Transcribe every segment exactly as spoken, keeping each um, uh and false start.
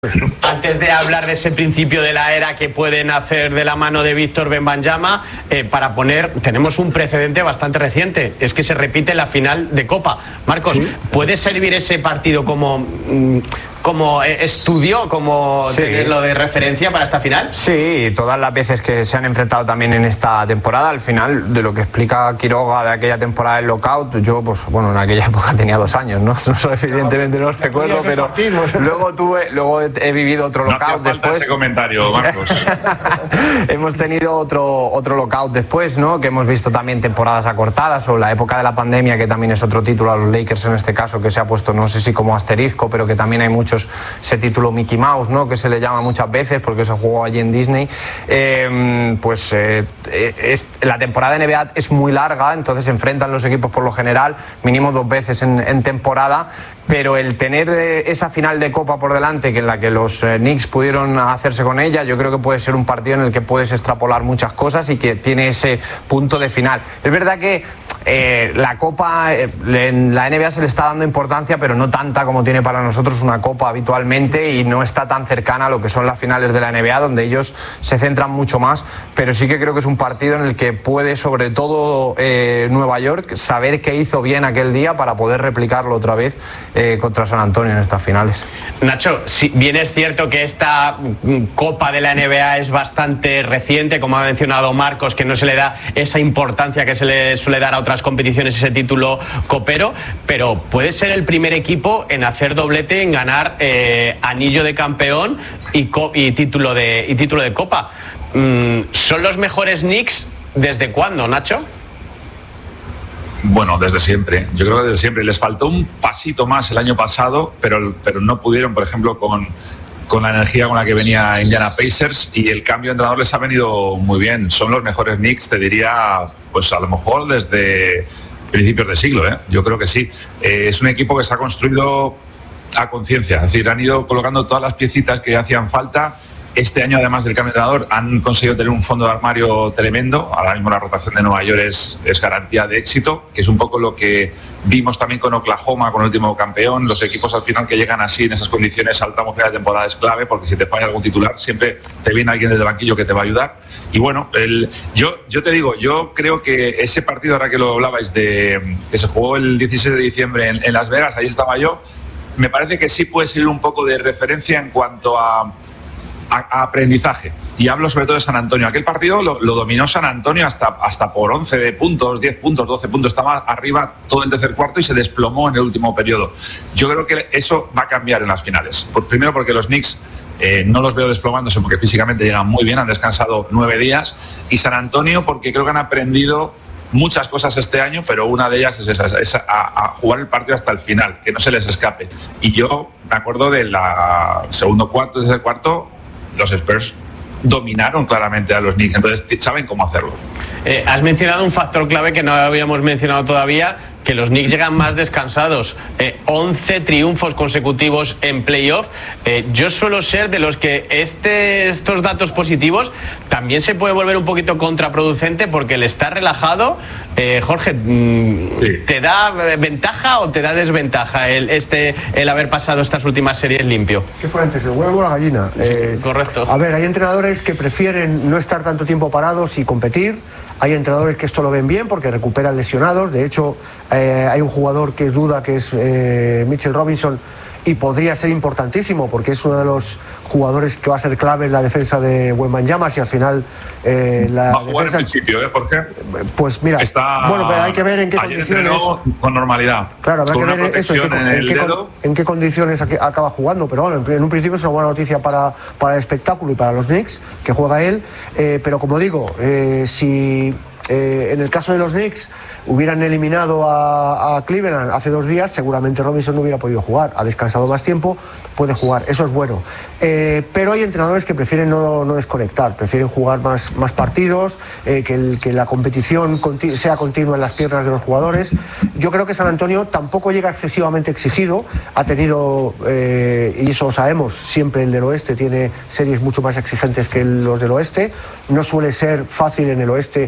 Antes de hablar de ese principio de la era que pueden hacer de la mano de Víctor Wembanyama, eh, para poner, tenemos un precedente bastante reciente, es que se repite la final de Copa. Marcos, ¿sí? ¿Puede servir ese partido como, como estudio, como sí. tenerlo de referencia para esta final? Sí, todas las veces que se han enfrentado también en esta temporada, al final, de lo que explica Quiroga de aquella temporada del lockout, yo, pues bueno, en aquella época tenía dos años, ¿no? no evidentemente no recuerdo, pero luego tuve, luego he vivido otro lockout no después. Falta ese comentario, Marcos. Hemos tenido otro, otro lockout después, ¿no? Que hemos visto también temporadas acortadas, o la época de la pandemia, que también es otro título a los Lakers en este caso, que se ha puesto, no sé si como asterisco, pero que también hay muchos, ese título Mickey Mouse, ¿no? Que se le llama muchas veces porque se jugó allí en Disney. Eh, pues eh, es, la temporada de N B A es muy larga, entonces se enfrentan los equipos por lo general mínimo dos veces en, en temporada, pero el tener esa final de Copa por delante, que en la que los eh, Knicks pudieron hacerse con ella, yo creo que puede ser un partido en el que puedes extrapolar muchas cosas y que tiene ese punto de final. Es verdad que eh, la Copa, eh, en la N B A se le está dando importancia, pero no tanta como tiene para nosotros una Copa habitualmente, y no está tan cercana a lo que son las finales de la N B A, donde ellos se centran mucho más, pero sí que creo que es un partido en el que puede, sobre todo eh, Nueva York, saber qué hizo bien aquel día para poder replicarlo otra vez eh, contra San Antonio en estas finales. Nacho, si bien es cierto que esta Copa de la N B A es bastante reciente, como ha mencionado Marcos, que no se le da esa importancia que se le suele dar a otras competiciones, ese título copero, pero puede ser el primer equipo en hacer doblete, en ganar eh, anillo de campeón y, co y, título de, y título de Copa. Mm, ¿Son los mejores Knicks desde cuándo, Nacho? Bueno, desde siempre. Yo creo que desde siempre. Les faltó un pasito más el año pasado, pero, pero no pudieron, por ejemplo, con, con la energía con la que venía Indiana Pacers, y el cambio de entrenador les ha venido muy bien. Son los mejores Knicks, te diría, pues a lo mejor desde principios de siglo, ¿eh? Yo creo que sí. Eh, es un equipo que se ha construido a conciencia, es decir, han ido colocando todas las piecitas que hacían falta. Este año, además del cambio de entrenador, han conseguido tener un fondo de armario tremendo. Ahora mismo la rotación de Nueva York es, es garantía de éxito, que es un poco lo que vimos también con Oklahoma, con el último campeón. Los equipos al final que llegan así, en esas condiciones, al tramo final de temporada es clave, porque si te falla algún titular, siempre te viene alguien desde el banquillo que te va a ayudar. Y bueno, el, yo, yo te digo, yo creo que ese partido, ahora que lo hablabais, de que se jugó el dieciséis de diciembre en, en Las Vegas, ahí estaba yo, me parece que sí puede ser un poco de referencia en cuanto a A, a aprendizaje, y hablo sobre todo de San Antonio. Aquel partido lo, lo dominó San Antonio hasta, hasta por once de puntos, diez puntos, doce puntos, estaba arriba todo el tercer cuarto y se desplomó en el último periodo. Yo creo que eso va a cambiar en las finales. Por, primero porque los Knicks eh, no los veo desplomándose, porque físicamente llegan muy bien, han descansado nueve días, y San Antonio porque creo que han aprendido muchas cosas este año, pero una de ellas es esa, es a, a jugar el partido hasta el final, que no se les escape. Y yo me acuerdo del segundo cuarto, tercer cuarto, los Spurs dominaron claramente a los Knicks, entonces saben cómo hacerlo. Eh, has mencionado un factor clave que no habíamos mencionado todavía, que los Knicks llegan más descansados. Eh, once triunfos consecutivos en playoff. Eh, yo suelo ser de los que este, estos datos positivos también se puede volver un poquito contraproducente, porque el estar relajado, eh, Jorge, sí. ¿te da ventaja o te da desventaja el, este, el haber pasado estas últimas series limpio? ¿Qué fue antes, el huevo o la gallina? Sí, eh, correcto. A ver, hay entrenadores que prefieren no estar tanto tiempo parados y competir. Hay entrenadores que esto lo ven bien porque recuperan lesionados. De hecho, eh, hay un jugador que es duda, que es eh, Mitchell Robinson, y podría ser importantísimo porque es uno de los jugadores que va a ser clave en la defensa de Wembanyama, si al final eh, la va a jugar defensa, en principio, ¿eh, Jorge? Pues mira, está, bueno, pero hay que ver en qué ayer condiciones. Con normalidad. Claro, habrá con que ver eso, en, qué, en, en, qué, en qué condiciones acaba jugando, pero bueno, en un principio es una buena noticia para, para el espectáculo y para los Knicks, que juega él, eh, pero como digo, eh, si eh, en el caso de los Knicks hubieran eliminado a, a Cleveland hace dos días, seguramente Robinson no hubiera podido jugar. Ha descansado más tiempo, puede jugar, eso es bueno. Eh, pero hay entrenadores que prefieren no, no desconectar, prefieren jugar más, más partidos, eh, que, el, que la competición conti sea continua en las piernas de los jugadores. Yo creo que San Antonio tampoco llega excesivamente exigido, ha tenido, eh, y eso lo sabemos, siempre el del oeste tiene series mucho más exigentes que los del oeste. No suele ser fácil en el oeste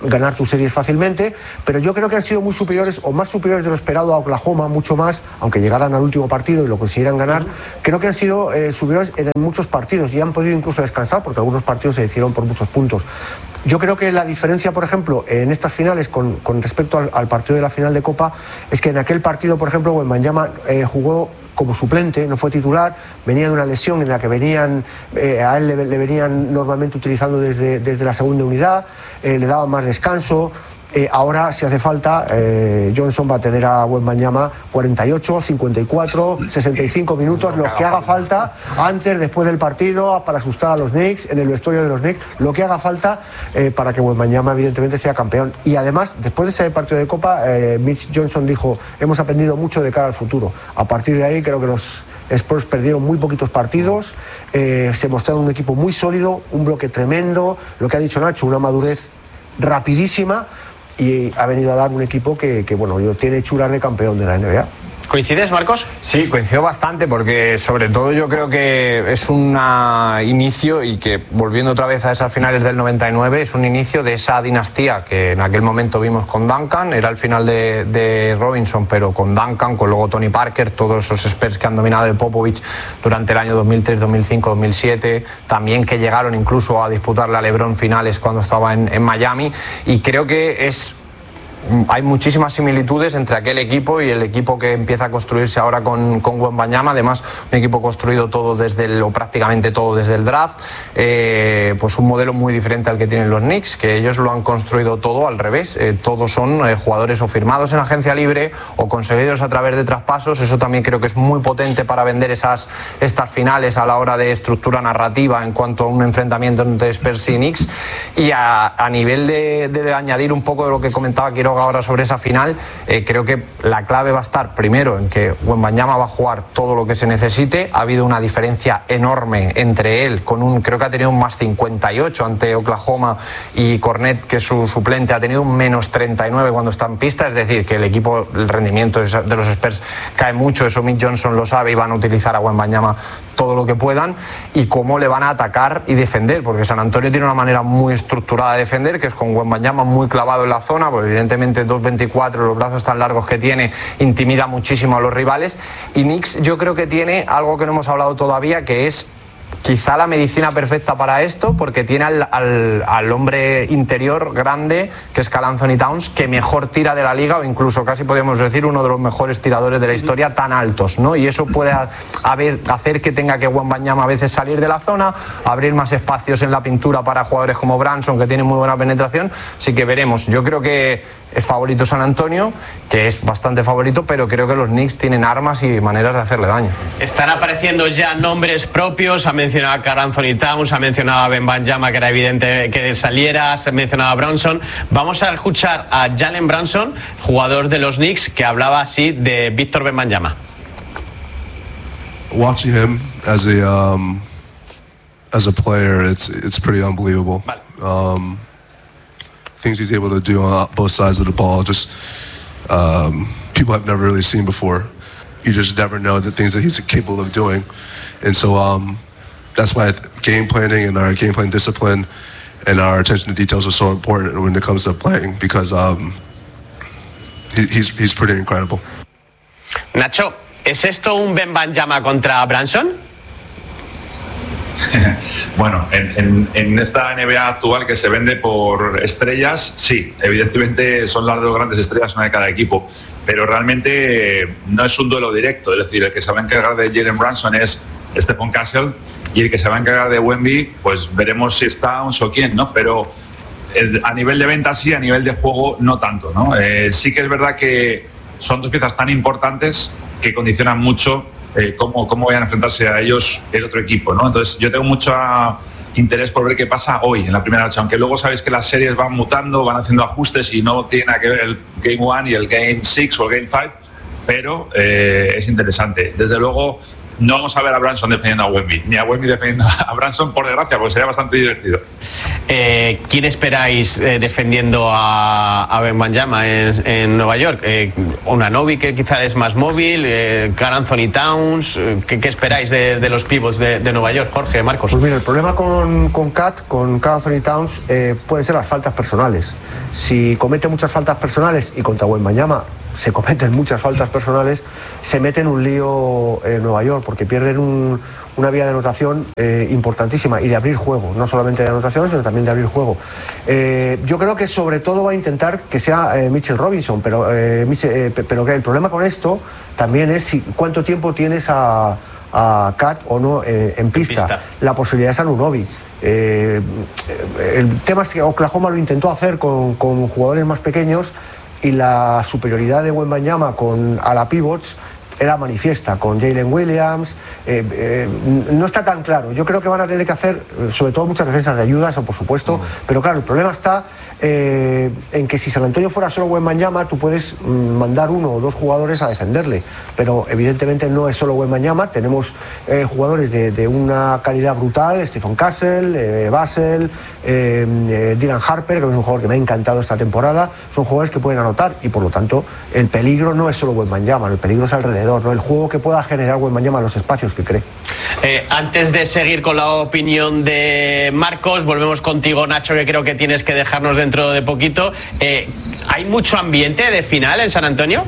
ganar tus series fácilmente, pero yo creo que han sido muy superiores o más superiores de lo esperado a Oklahoma, mucho más, aunque llegaran al último partido y lo consiguieran ganar. Creo que han sido eh, superiores en muchos partidos y han podido incluso descansar porque algunos partidos se decidieron por muchos puntos. Yo creo que la diferencia, por ejemplo, en estas finales con, con respecto al, al partido de la final de Copa es que en aquel partido, por ejemplo, Wembanyama eh, jugó como suplente, no fue titular, venía de una lesión en la que venían, eh, a él le, le venían normalmente utilizando desde, desde la segunda unidad, eh, le daban más descanso. Eh, ahora, si hace falta, eh, Johnson va a tener a Wembanyama cuarenta y ocho, cincuenta y cuatro, sesenta y cinco minutos, los que haga falta, antes, después del partido, para asustar a los Knicks, en el vestuario de los Knicks, lo que haga falta eh, para que Wembanyama evidentemente sea campeón. Y además, después de ese partido de Copa, eh, Mitch Johnson dijo, hemos aprendido mucho de cara al futuro. A partir de ahí, creo que los Spurs perdieron muy poquitos partidos, eh, se mostraron un equipo muy sólido, un bloque tremendo, lo que ha dicho Nacho, una madurez rapidísima, y ha venido a dar un equipo que, que bueno, tiene chulas de campeón de la N B A. ¿Coincides, Marcos? Sí, coincido bastante porque sobre todo yo creo que es un inicio y que, volviendo otra vez a esas finales del noventa y nueve, es un inicio de esa dinastía que en aquel momento vimos con Duncan, era el final de, de Robinson, pero con Duncan, con luego Tony Parker, todos esos Spurs que han dominado de Popovich durante el año dos mil tres, dos mil cinco, dos mil siete, también que llegaron incluso a disputarle a LeBron finales cuando estaba en, en Miami, y creo que es... hay muchísimas similitudes entre aquel equipo y el equipo que empieza a construirse ahora con, con Wembanyama. Además, un equipo construido todo desde el, o prácticamente todo desde el draft, eh, pues un modelo muy diferente al que tienen los Knicks, que ellos lo han construido todo al revés. Eh, todos son eh, jugadores o firmados en agencia libre o conseguidos a través de traspasos. Eso también creo que es muy potente para vender esas, estas finales a la hora de estructura narrativa en cuanto a un enfrentamiento entre Spurs y Knicks. Y a, a nivel de, de añadir un poco de lo que comentaba Quiroga ahora sobre esa final, eh, creo que la clave va a estar primero en que Wembanyama va a jugar todo lo que se necesite. Ha habido una diferencia enorme entre él, con un, creo que ha tenido un más cincuenta y ocho ante Oklahoma, y Cornet, que es su suplente, ha tenido un menos treinta y nueve cuando está en pista. Es decir, que el equipo, el rendimiento de los Spurs cae mucho, eso Mitch Johnson lo sabe, y van a utilizar a Wembanyama todo lo que puedan. Y cómo le van a atacar y defender, porque San Antonio tiene una manera muy estructurada de defender, que es con Wembanyama muy clavado en la zona, pues evidentemente dos veinticuatro, los brazos tan largos que tiene, intimida muchísimo a los rivales. Y Knicks yo creo que tiene algo que no hemos hablado todavía, que es quizá la medicina perfecta para esto, porque tiene al, al, al hombre interior grande, que es Karl Anthony Towns, que mejor tira de la liga, o incluso casi podemos decir uno de los mejores tiradores de la historia, tan altos, ¿no? Y eso puede haber, hacer que tenga que Wembanyama a veces salir de la zona, abrir más espacios en la pintura para jugadores como Branson, que tienen muy buena penetración. Así que veremos. Yo creo que es favorito San Antonio, que es bastante favorito, pero creo que los Knicks tienen armas y maneras de hacerle daño. Están apareciendo ya nombres propios. Ha mencionado a Karl Anthony Towns, ha mencionado a Wembanyama, que era evidente que saliera, se ha mencionado a Branson. Vamos a escuchar a Jalen Branson, jugador de los Knicks, que hablaba así de Víctor Wembanyama. Watching him as a um, as a player, it's it's pretty unbelievable. Vale. Um, things he's able to do on both sides of the ball, just um, people I've never really seen before. You just never know the things that he's capable of doing, and so um, that's why game planning and our game plan discipline and our attention to details are so important when it comes to playing, because um, he, he's he's pretty incredible. Nacho, ¿es esto un Wembanyama contra Branson? Bueno, en, en, en esta N B A actual que se vende por estrellas, sí, evidentemente son las dos grandes estrellas, una de cada equipo, pero realmente no es un duelo directo. Es decir, el que se va a encargar de Jalen Branson es Stephon Castle, y el que se va a encargar de Wemby, pues veremos si es Towns o quién, ¿no? Pero el, a nivel de venta sí, a nivel de juego no tanto, ¿no? Eh, sí que es verdad que son dos piezas tan importantes que condicionan mucho Eh, cómo, cómo vayan a enfrentarse a ellos el otro equipo, ¿no? Entonces yo tengo mucho interés por ver qué pasa hoy en la primera noche, aunque luego sabéis que las series van mutando, van haciendo ajustes y no tiene nada que ver el Game uno y el Game seis o el Game cinco, pero eh, es interesante. Desde luego no vamos a ver a Branson defendiendo a Wemby, ni a Wemby defendiendo a Branson, por desgracia, porque sería bastante divertido. Eh, ¿Quién esperáis eh, defendiendo a, a Wembanyama en, en Nueva York? Eh, ¿Una Novi que quizá es más móvil? Eh, ¿Karl Anthony Towns? Eh, ¿qué, ¿Qué esperáis de, de los pivots de, de Nueva York, Jorge, Marcos? Pues mira, el problema con, con Cat, con Karl Anthony Towns, eh, pueden ser las faltas personales. Si comete muchas faltas personales, y contra Wembanyama se cometen muchas faltas personales, se mete en un lío en Nueva York, porque pierden un, una vía de anotación eh, importantísima y de abrir juego, no solamente de anotación, sino también de abrir juego. Eh, yo creo que sobre todo va a intentar que sea eh, Mitchell Robinson, pero, eh, Mitchell, eh, pero que el problema con esto también es si, cuánto tiempo tienes a, a Cat o no eh, en pista. pista. La posibilidad es Anunoby. Eh, el tema es que Oklahoma lo intentó hacer con, con jugadores más pequeños, y la superioridad de Wembanyama con a la pivots era manifiesta, con Jalen Williams. Eh, eh, no está tan claro. Yo creo que van a tener que hacer, sobre todo, muchas defensas de ayuda, eso por supuesto, mm. pero claro, el problema está eh, en que si San Antonio fuera solo Wembanyama, tú puedes mm, mandar uno o dos jugadores a defenderle, pero evidentemente no es solo Wembanyama. Tenemos eh, jugadores de, de una calidad brutal: Stephen Castle, eh, Basel, eh, eh, Dylan Harper, que es un jugador que me ha encantado esta temporada. Son jugadores que pueden anotar, y por lo tanto el peligro no es solo Wembanyama, el peligro es alrededor, ¿no? El juego que pueda generar Wembanyama, los espacios que cree. Eh, antes de seguir con la opinión de Marcos, volvemos contigo, Nacho, que creo que tienes que dejarnos dentro de poquito. Eh, ¿Hay mucho ambiente de final en San Antonio?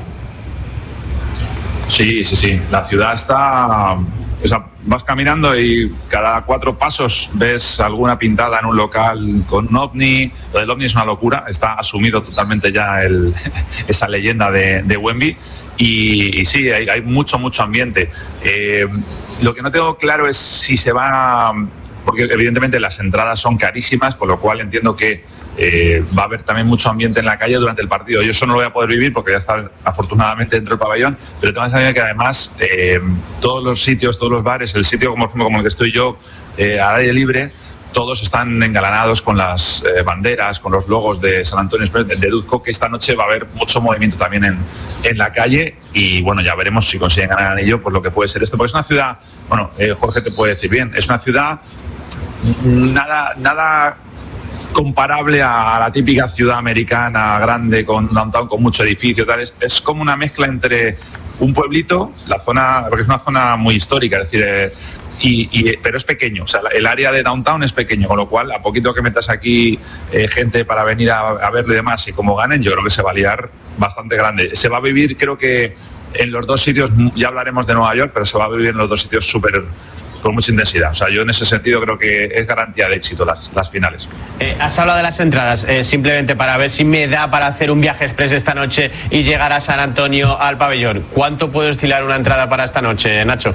Sí, sí, sí. La ciudad está... O sea, vas caminando y cada cuatro pasos ves alguna pintada en un local con un ovni. Lo del ovni es una locura. Está asumido totalmente ya el, esa leyenda de, de Wemby. Y, y sí, hay, hay mucho, mucho ambiente. Eh, lo que no tengo claro es si se va... Porque evidentemente las entradas son carísimas, por lo cual entiendo que eh, va a haber también mucho ambiente en la calle durante el partido. Yo eso no lo voy a poder vivir porque voy a estar afortunadamente dentro del pabellón, pero tengo que saber que además eh, todos los sitios, todos los bares, el sitio como, como el que estoy yo, eh, al aire libre, todos están engalanados con las eh, banderas, con los logos de San Antonio Spurs. Deduzco que esta noche va a haber mucho movimiento también en, en la calle, y bueno, ya veremos si consiguen ganar el anillo, por lo que puede ser esto. Porque es una ciudad, bueno, eh, Jorge te puede decir bien, es una ciudad nada, nada comparable a la típica ciudad americana grande con downtown, con mucho edificio, tal. Es, es como una mezcla entre un pueblito, la zona, porque es una zona muy histórica, es decir, eh, y, y, pero es pequeño, o sea, el área de downtown es pequeño, con lo cual, a poquito que metas aquí eh, gente para venir a, a verlo y demás, y como ganen, yo creo que se va a liar bastante grande. Se va a vivir, creo que en los dos sitios, ya hablaremos de Nueva York, pero se va a vivir en los dos sitios súper, con mucha intensidad. O sea, yo en ese sentido creo que es garantía de éxito las, las finales. Eh, has hablado de las entradas, eh, simplemente para ver si me da para hacer un viaje express esta noche y llegar a San Antonio al pabellón. ¿Cuánto puede oscilar una entrada para esta noche, Nacho?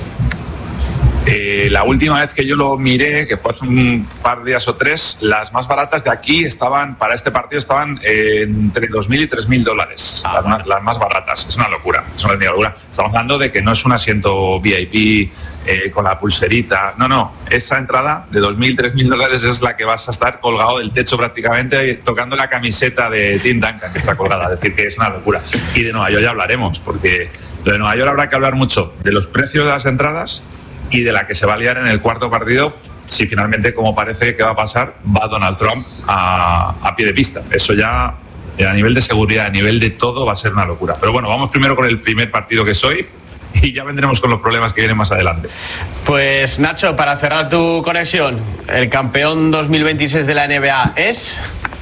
Eh, la última vez que yo lo miré, que fue hace un par de días o tres, las más baratas de aquí estaban, para este partido, estaban eh, entre dos mil y tres mil dólares. Ah, las, vale. las más baratas. Es una locura. Es una locura. Estamos hablando de que no es un asiento V I P eh, con la pulserita. No, no. Esa entrada de dos mil, tres mil dólares es la que vas a estar colgado del techo prácticamente, tocando la camiseta de Tim Duncan que está colgada. Es decir, que es una locura. Y de Nueva York ya hablaremos, porque lo de Nueva York habrá que hablar mucho de los precios de las entradas y de la que se va a liar en el cuarto partido, si finalmente, como parece que va a pasar, va Donald Trump a, a pie de pista. Eso ya, a nivel de seguridad, a nivel de todo, va a ser una locura. Pero bueno, vamos primero con el primer partido que soy y ya vendremos con los problemas que vienen más adelante. Pues Nacho, para cerrar tu conexión, el campeón dos mil veintiséis de la N B A es...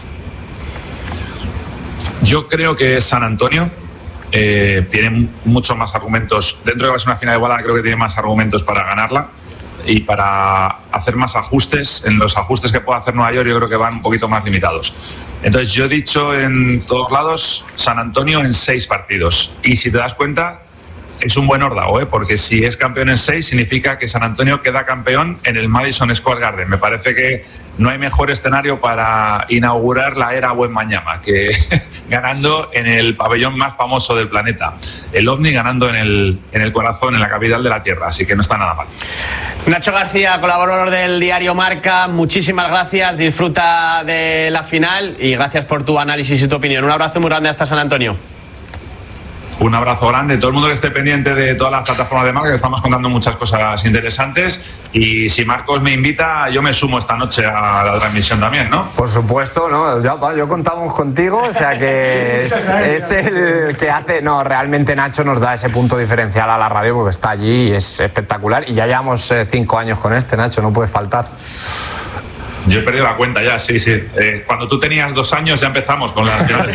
Yo creo que es San Antonio. Eh, tiene muchos más argumentos. Dentro de que va a ser una final igualada, creo que tiene más argumentos para ganarla y para hacer más ajustes. En los ajustes que puede hacer Nueva York, yo creo que van un poquito más limitados. Entonces, yo he dicho en todos lados San Antonio en seis partidos. Y si te das cuenta, es un buen órdago, ¿eh? Porque si es campeón en seis, significa que San Antonio queda campeón en el Madison Square Garden. Me parece que no hay mejor escenario para inaugurar la era Wembanyama que ganando en el pabellón más famoso del planeta, el OVNI, ganando en el, en el corazón, en la capital de la Tierra, así que no está nada mal. Nacho García, colaborador del diario Marca, muchísimas gracias, disfruta de la final y gracias por tu análisis y tu opinión. Un abrazo muy grande hasta San Antonio. Un abrazo grande. Todo el mundo que esté pendiente de todas las plataformas de marca, que estamos contando muchas cosas interesantes. Y si Marcos me invita, yo me sumo esta noche a la transmisión también, ¿no? Por supuesto, ¿no? Yo, yo contamos contigo, o sea que es, es el que hace... No, realmente Nacho nos da ese punto diferencial a la radio porque está allí y es espectacular. Y ya llevamos eh, cinco años con este, Nacho, no puede faltar. Yo he perdido la cuenta ya, sí, sí. Eh, cuando tú tenías dos años ya empezamos con las finales.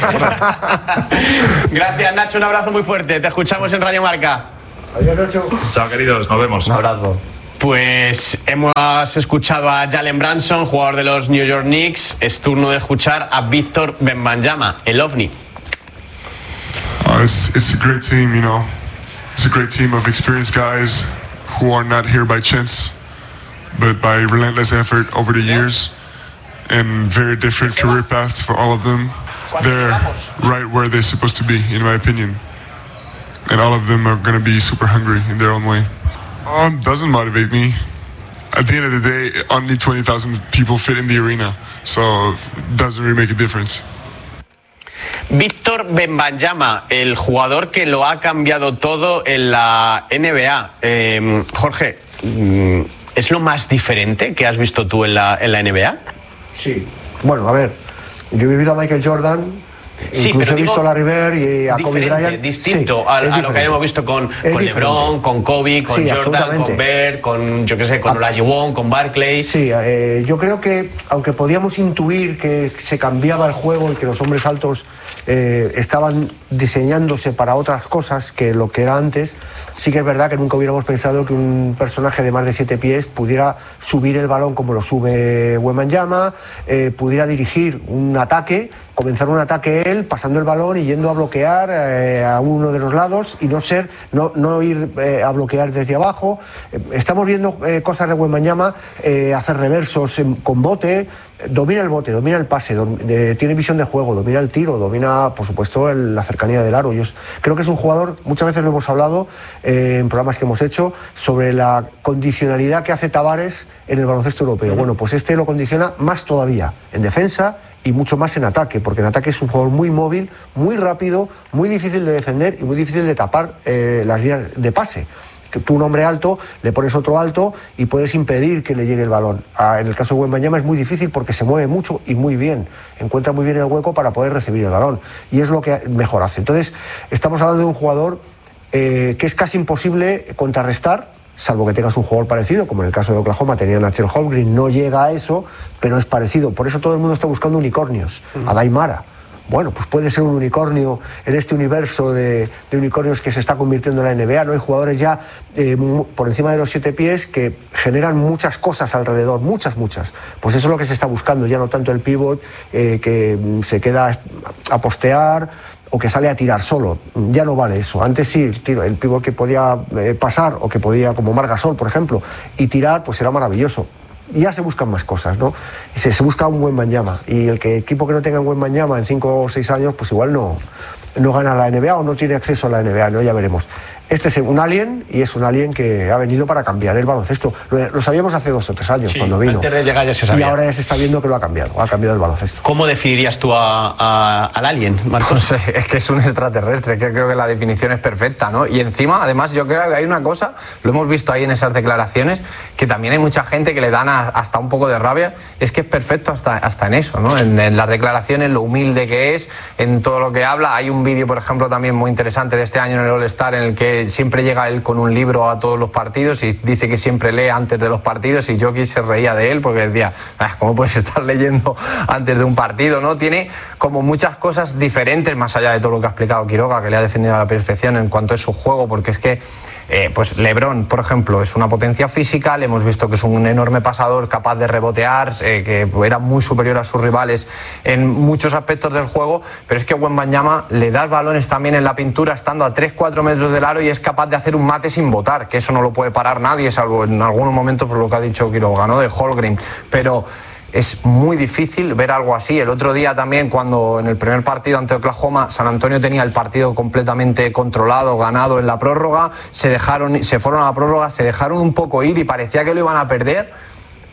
Gracias, Nacho, un abrazo muy fuerte. Te escuchamos en Radio Marca. Adiós, Nacho. Chao, queridos, nos vemos. Un abrazo. Pues hemos escuchado a Jalen Brunson, jugador de los New York Knicks. Es turno de escuchar a Víctor Wembanyama, el OVNI. Uh, it's, it's a great team, you know. It's a great team of experienced guys who are not here by chance, but by relentless effort over the years and very different career paths for all of them. They're right where they're supposed to be, in my opinion. And all of them are going to be super hungry in their own way. Um, doesn't motivate me. At the end of the day, only twenty thousand people fit in the arena, so it doesn't really make a difference. Víctor Wembanyama, el jugador que lo ha cambiado todo en la N B A. Eh, Jorge, ¿es lo más diferente que has visto tú en la, en la N B A? Sí. Bueno, a ver, yo he vivido a Michael Jordan, sí, incluso pero he visto a Larry Bird y a Kobe Bryant. Distinto sí, a, a diferente. lo que habíamos visto con, con diferente. LeBron, con Kobe, con sí, Jordan, con Bird, con, yo qué sé, con Olajuwon, con Barkley. Sí, eh, yo creo que aunque podíamos intuir que se cambiaba el juego y que los hombres altos eh, estaban diseñándose para otras cosas que lo que era antes, sí que es verdad que nunca hubiéramos pensado que un personaje de más de siete pies pudiera subir el balón como lo sube Wembanyama, eh, pudiera dirigir un ataque, comenzar un ataque él, pasando el balón y yendo a bloquear eh, a uno de los lados y no ser, no, no ir eh, a bloquear desde abajo. Eh, estamos viendo eh, cosas de Wembanyama, eh, hacer reversos en, con bote. Domina el bote, domina el pase, dom, de, tiene visión de juego, domina el tiro, domina, por supuesto, el, la cercanía del aro. Yo creo que es un jugador, muchas veces lo hemos hablado eh, en programas que hemos hecho, sobre la condicionalidad que hace Tavares en el baloncesto europeo. Uh-huh. Bueno, pues este lo condiciona más todavía en defensa y mucho más en ataque, porque en ataque es un jugador muy móvil, muy rápido, muy difícil de defender y muy difícil de tapar eh, las vías de pase. Tú, un hombre alto, le pones otro alto y puedes impedir que le llegue el balón. Ah, en el caso de Wembanyama es muy difícil porque se mueve mucho y muy bien. Encuentra muy bien el hueco para poder recibir el balón. Y es lo que mejor hace. Entonces, estamos hablando de un jugador eh, que es casi imposible contrarrestar, salvo que tengas un jugador parecido, como en el caso de Oklahoma tenían a Chet Holmgren. No llega a eso, pero es parecido. Por eso todo el mundo está buscando unicornios. Uh-huh. A Daimara. Bueno, pues puede ser un unicornio en este universo de, de unicornios que se está convirtiendo en la N B A. No hay jugadores ya eh, por encima de los siete pies que generan muchas cosas alrededor, muchas, muchas. Pues eso es lo que se está buscando, ya no tanto el pívot eh, que se queda a postear o que sale a tirar solo. Ya no vale eso. Antes sí, el, tiro, el pívot que podía eh, pasar o que podía, como Marc Gasol, por ejemplo, y tirar, pues era maravilloso. Y ya se buscan más cosas, ¿no? Se, se busca un Wembanyama. Y el que, equipo que no tenga un Wembanyama en cinco o seis años, pues igual no, no gana la N B A o no tiene acceso a la N B A, ¿no? Ya veremos. Este es un alien y es un alien que ha venido para cambiar el baloncesto. Lo, lo sabíamos hace dos o tres años, sí, cuando vino. Antes de llegar ya se sabía. Y ahora ya se está viendo que lo ha cambiado, ha cambiado el baloncesto. ¿Cómo definirías tú a, a, al alien, Marcos? No sé, es que es un extraterrestre, que creo que la definición es perfecta, ¿no? Y encima, además, yo creo que hay una cosa, lo hemos visto ahí en esas declaraciones, que también hay mucha gente que le dan a, hasta un poco de rabia, es que es perfecto hasta, hasta en eso, ¿no? En, en las declaraciones, lo humilde que es, en todo lo que habla. Hay un vídeo, por ejemplo, también muy interesante de este año en el All-Star, en el que siempre llega él con un libro a todos los partidos y dice que siempre lee antes de los partidos, y Jokic se reía de él porque decía, ah, ¿cómo puedes estar leyendo antes de un partido? ¿No? Tiene como muchas cosas diferentes, más allá de todo lo que ha explicado Quiroga, que le ha defendido a la perfección en cuanto a su juego, porque es que eh, pues LeBron, por ejemplo, es una potencia física, le hemos visto que es un enorme pasador, capaz de rebotear, eh, que era muy superior a sus rivales en muchos aspectos del juego, pero es que Wembanyama le da balones también en la pintura estando a tres cuatro metros del aro y es capaz de hacer un mate sin botar, que eso no lo puede parar nadie, salvo en algunos momentos por lo que ha dicho Quiroga, ¿no? De Holmgren, pero es muy difícil ver algo así. El otro día también, cuando en el primer partido ante Oklahoma, San Antonio tenía el partido completamente controlado, ganado en la prórroga, se dejaron, se fueron a la prórroga, se dejaron un poco ir y parecía que lo iban a perder.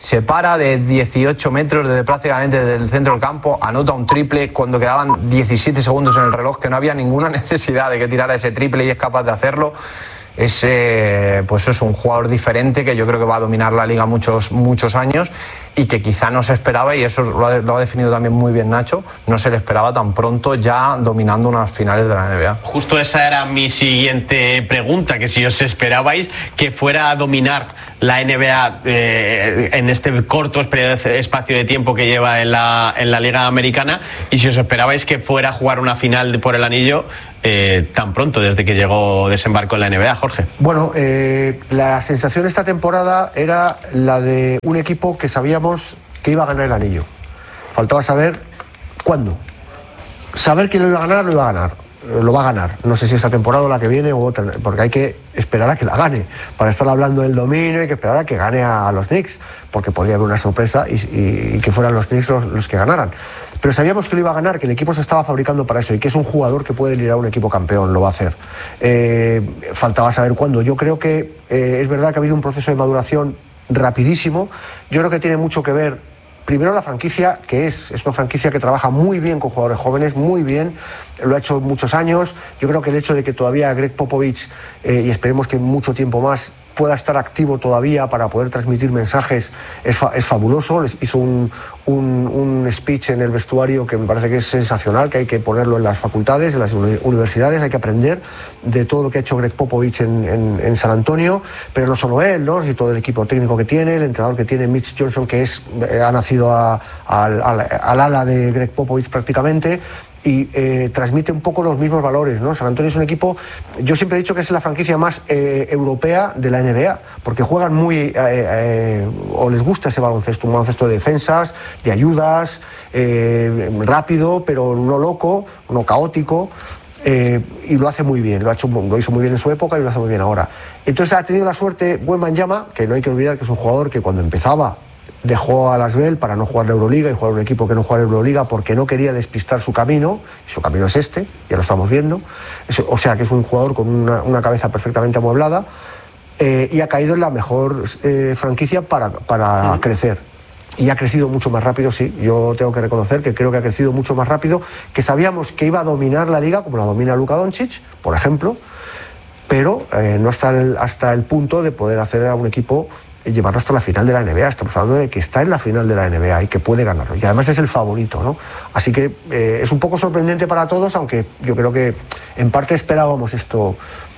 se para de dieciocho metros desde prácticamente desde el centro del campo, anota un triple cuando quedaban diecisiete segundos en el reloj, que no había ninguna necesidad de que tirara ese triple y es capaz de hacerlo. Es, eh, pues es un jugador diferente que yo creo que va a dominar la liga muchos, muchos años y que quizá no se esperaba, y eso lo ha, lo ha definido también muy bien Nacho, no se le esperaba tan pronto ya dominando unas finales de la N B A. Justo esa era mi siguiente pregunta, que si os esperabais que fuera a dominar la N B A eh, en este corto espacio de tiempo que lleva en la, en la Liga Americana, y si os esperabais que fuera a jugar una final por el anillo eh, tan pronto desde que llegó, desembarcó en la N B A, Jorge. Bueno, eh, la sensación esta temporada era la de un equipo que sabíamos que iba a ganar el anillo. Faltaba saber cuándo. Saber quién lo iba a ganar, lo iba a ganar. Lo va a ganar. No sé si esta temporada o la que viene o otra, porque hay que esperar a que la gane. Para estar hablando del dominio hay que esperar a que gane a, a los Knicks, porque podría haber una sorpresa y, y, y que fueran los Knicks los, los que ganaran. Pero sabíamos que lo iba a ganar, que el equipo se estaba fabricando para eso y que es un jugador que puede liderar un equipo campeón, lo va a hacer. Eh, faltaba saber cuándo. Yo creo que eh, es verdad que ha habido un proceso de maduración rapidísimo. Yo creo que tiene mucho que ver, primero, la franquicia, que es, es una franquicia que trabaja muy bien con jugadores jóvenes, muy bien, lo ha hecho muchos años. Yo creo que el hecho de que todavía Greg Popovich, eh, y esperemos que mucho tiempo más, pueda estar activo todavía para poder transmitir mensajes es, fa es fabuloso. Les hizo un, un, un speech en el vestuario que me parece que es sensacional, que hay que ponerlo en las facultades, en las universidades, hay que aprender de todo lo que ha hecho Greg Popovich en, en, en San Antonio, pero no solo él, ¿no? Y todo el equipo técnico que tiene, el entrenador que tiene, Mitch Johnson, que es, eh, ha nacido a, a, a, al ala de Greg Popovich prácticamente, y eh, transmite un poco los mismos valores, ¿no? San Antonio es un equipo, yo siempre he dicho que es la franquicia más eh, europea de la N B A, porque juegan muy, eh, eh, o les gusta ese baloncesto, un baloncesto de defensas, de ayudas, eh, rápido, pero no loco, no caótico. Eh, y lo hace muy bien, lo, ha hecho, lo hizo muy bien en su época y lo hace muy bien ahora. Entonces ha tenido la suerte Wembanyama, que no hay que olvidar que es un jugador que cuando empezaba dejó a Las Vel para no jugar la Euroliga y jugar un equipo que no juega la Euroliga porque no quería despistar su camino, y su camino es este, ya lo estamos viendo. Eso, o sea que es un jugador con una, una cabeza perfectamente amueblada, eh, y ha caído en la mejor eh, franquicia para, para sí. crecer. Y ha crecido mucho más rápido, sí. Yo tengo que reconocer que creo que ha crecido mucho más rápido, que sabíamos que iba a dominar la liga, como la domina Luka Doncic, por ejemplo, pero eh, no hasta el, hasta el punto de poder hacer a un equipo llevarlo hasta la final de la N B A. Estamos hablando de que está en la final de la N B A y que puede ganarlo, y además es el favorito, ¿no? Así que eh, es un poco sorprendente para todos, aunque yo creo que en parte esperábamos esto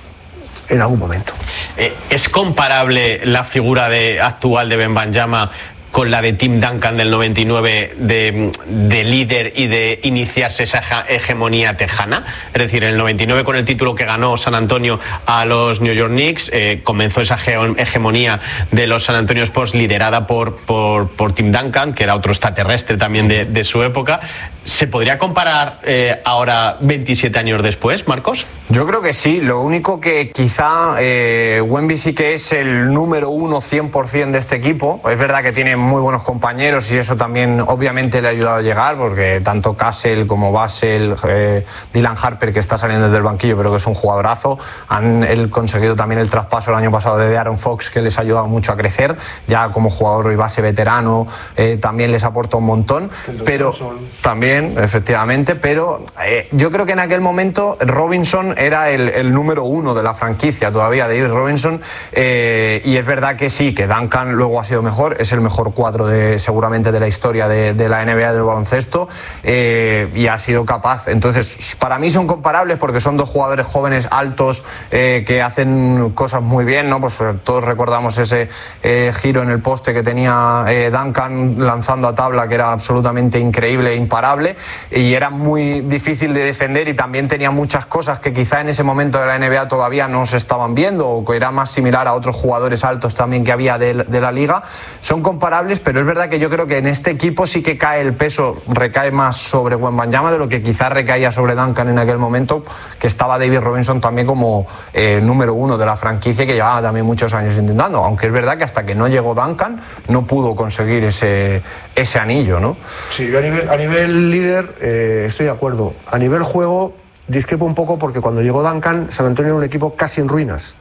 en algún momento. Eh, ¿Es comparable la figura de, actual de Wembanyama con la de Tim Duncan del noventa y nueve de, de líder y de iniciarse esa hegemonía tejana? Es decir, en el noventa y nueve, con el título que ganó San Antonio a los New York Knicks, eh, comenzó esa hegemonía de los San Antonio Spurs liderada por, por, por Tim Duncan, que era otro extraterrestre también de, de su época. ¿Se podría comparar eh, ahora, veintisiete años después, Marcos? Yo creo que sí. Lo único que quizá eh, Wemby sí que es el número uno cien por ciento de este equipo. Es verdad que tiene muy buenos compañeros y eso también obviamente le ha ayudado a llegar, porque tanto Cassell como Basel, eh, Dylan Harper, que está saliendo desde el banquillo pero que es un jugadorazo, han él conseguido también el traspaso el año pasado de De'Aaron Fox, que les ha ayudado mucho a crecer ya como jugador y base veterano, eh, también les aporta un montón, pero también efectivamente, pero eh, yo creo que en aquel momento Robinson era el, el número uno de la franquicia todavía, David Robinson, eh, y es verdad que sí, que Duncan luego ha sido mejor, es el mejor cuatro de, seguramente de la historia de, de la N B A del baloncesto, eh, y ha sido capaz. Entonces, para mí son comparables porque son dos jugadores jóvenes, altos, eh, que hacen cosas muy bien, ¿no? Pues todos recordamos ese eh, giro en el poste que tenía eh, Duncan lanzando a tabla, que era absolutamente increíble e imparable, y era muy difícil de defender, y también tenía muchas cosas que quizá en ese momento de la N B A todavía no se estaban viendo, o que era más similar a otros jugadores altos también que había de, de la liga. Son comparables, pero es verdad que yo creo que en este equipo sí que cae el peso, recae más sobre Wembanyama de lo que quizá recaía sobre Duncan en aquel momento, que estaba David Robinson también como eh, número uno de la franquicia, que llevaba también muchos años intentando, aunque es verdad que hasta que no llegó Duncan no pudo conseguir ese, ese anillo, ¿no? Sí, yo a nivel, a nivel líder eh, estoy de acuerdo. A nivel juego discrepo un poco, porque cuando llegó Duncan, San Antonio era un equipo casi en ruinas.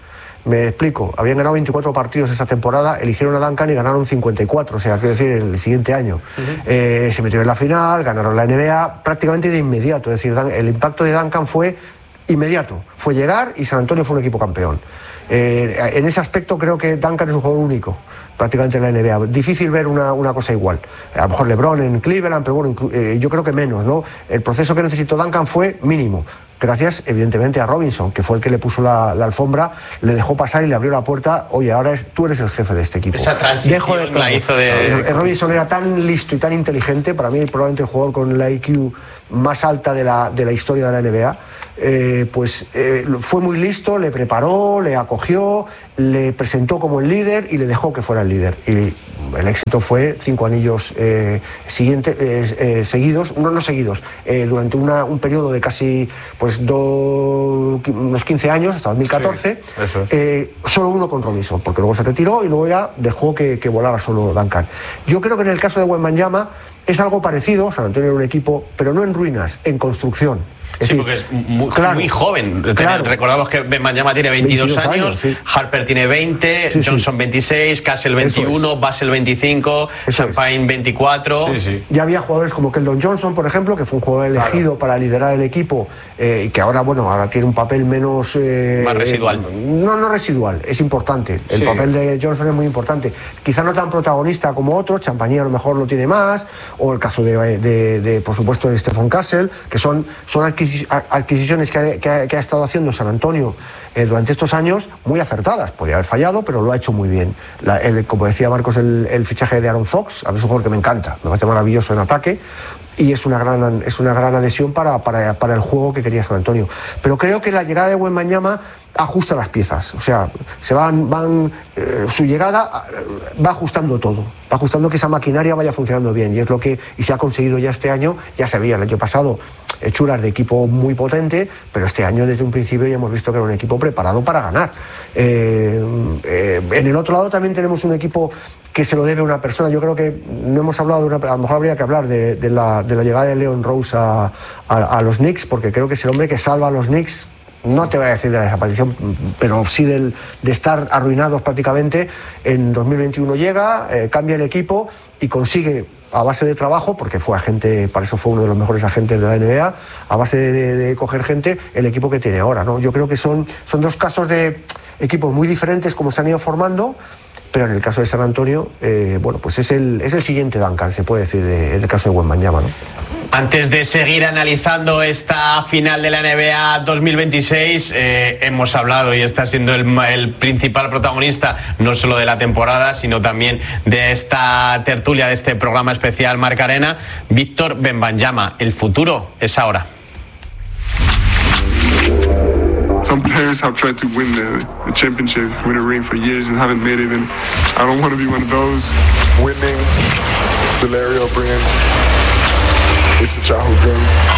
Me explico, habían ganado veinticuatro partidos esa temporada, eligieron a Duncan y ganaron cincuenta y cuatro, o sea, quiero decir, el siguiente año. Uh-huh. eh, se metieron en la final, ganaron la N B A prácticamente de inmediato, es decir, el impacto de Duncan fue inmediato, fue llegar y San Antonio fue un equipo campeón. Eh, en ese aspecto creo que Duncan es un jugador único, prácticamente en la N B A. Difícil ver una, una cosa igual. A lo mejor LeBron en Cleveland, pero bueno, eh, yo creo que menos, ¿no? El proceso que necesitó Duncan fue mínimo. Gracias, evidentemente, a Robinson, que fue el que le puso la, la alfombra, le dejó pasar y le abrió la puerta. Oye, ahora es, tú eres el jefe de este equipo. Esa transición Dejo de, la hizo de... Robinson era tan listo y tan inteligente, para mí probablemente el jugador con la I Q más alta de la, de la historia de la N B A. Eh, pues eh, fue muy listo, le preparó, le acogió, le presentó como el líder y le dejó que fuera el líder. Y el éxito fue cinco anillos eh, siguiente, eh, eh, seguidos, no, no seguidos, eh, durante una, un periodo de casi pues do, unos quince años, hasta dos mil catorce, sí, eso es. eh, solo uno con Robinson, porque luego se retiró y luego ya dejó que, que volara solo Duncan. Yo creo que en el caso de Wembanyama es algo parecido. San Antonio era un equipo, pero no en ruinas, en construcción. Es sí, decir, porque es muy, claro, muy joven. Claro. Recordamos que Wembanyama tiene veintidós, veintidós años, años sí. Harper tiene veinte, sí, Johnson sí. veintiséis, Castle veintiuno, Basel veinticinco, eso Champagne es. veinticuatro. Sí, sí. Ya había jugadores como Keldon Johnson, por ejemplo, que fue un jugador elegido claro. para liderar el equipo eh, y que ahora, bueno, ahora tiene un papel menos... Eh, Más residual. Eh, no, no residual, es importante. El sí. papel de Johnson es muy importante. Quizá no tan protagonista como otros, Champagne a lo mejor lo tiene más, o el caso de, de, de, de por supuesto, de Stephon Castle, que son, son adquisiciones que ha, que, ha, que ha estado haciendo San Antonio eh, durante estos años muy acertadas. Podría haber fallado, pero lo ha hecho muy bien. La, el, como decía Marcos, el, el fichaje de Aaron Fox, a mí es un jugador que me encanta, me parece maravilloso en ataque y es una gran, es una gran adhesión para, para, para el juego que quería San Antonio. Pero creo que la llegada de Wembanyama ajusta las piezas, o sea, se van, van eh, su llegada va ajustando todo, va ajustando que esa maquinaria vaya funcionando bien y es lo que y se ha conseguido ya este año. Ya se veía el año pasado hechuras de equipo muy potente, pero este año desde un principio ya hemos visto que era un equipo preparado para ganar. Eh, eh, en el otro lado también tenemos un equipo que se lo debe a una persona. Yo creo que no hemos hablado de una, a lo mejor habría que hablar de, de, la, de la llegada de Leon Rose a, a, a los Knicks, porque creo que es el hombre que salva a los Knicks. No te voy a decir de la desaparición, pero sí del, de estar arruinados prácticamente. En dos mil veintiuno llega, eh, cambia el equipo y consigue, a base de trabajo, porque fue agente, para eso fue uno de los mejores agentes de la N B A, a base de, de, de coger gente, el equipo que tiene ahora, ¿no? Yo creo que son, son dos casos de equipos muy diferentes como se han ido formando, pero en el caso de San Antonio, eh, bueno, pues es el, es el siguiente Duncan, se puede decir, de, en el caso de Wembanyama, ¿no? Antes de seguir analizando esta final de la N B A dos mil veintiséis, eh, hemos hablado y está siendo el, el principal protagonista no solo de la temporada, sino también de esta tertulia, de este programa especial Marca Arena, Víctor Wembanyama. El futuro es ahora. Some players have tried to win the, the championship, win a ring for years and haven't made it, and I don't want to be one of those. Winning the Larry O'Brien, it's a childhood dream.